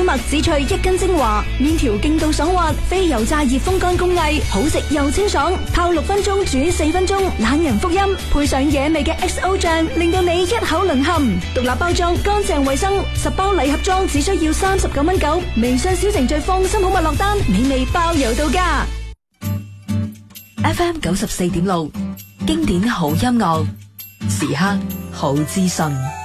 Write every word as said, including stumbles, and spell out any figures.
麥紫萃一斤精華，麵條勁道爽滑，非油炸熱風乾工藝，好食又清爽。泡六分鐘，煮四分鐘，懶人福音。配上野味嘅 X O 醬，令到你一口淪陷。獨立包裝，乾淨衛生，十包禮盒裝只需要三十九蚊九。微信小程序放心好物落單，美味包郵到家。 F M 九十四點六，經典好音樂，時刻好資訊。